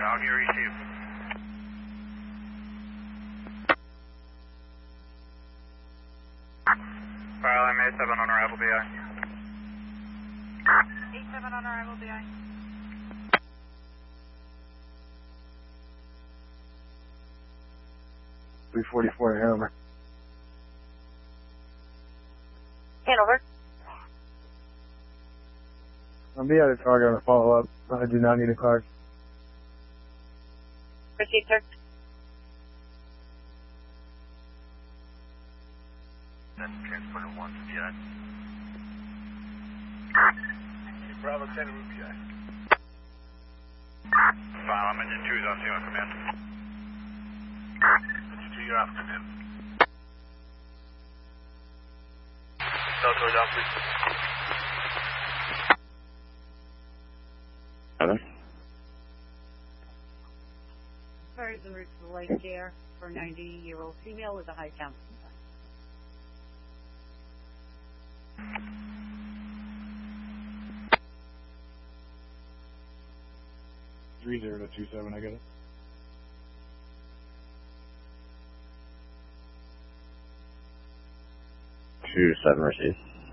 on your receive. Fire line 87 on arrival BI. 87 on arrival BI. Hanover. Hanover. I'll be at a target on a follow-up. I do not need a card. Proceed, sir. Then transporter 1 to BI. Bravo 10 to BI. File, I'm engine 2 is on CMO command. Engine 2, you're off command. Delta down, please. Hello? Fires en route to the Lake Air for a 90-year-old female with a high count. 3027, I get it. 27 received.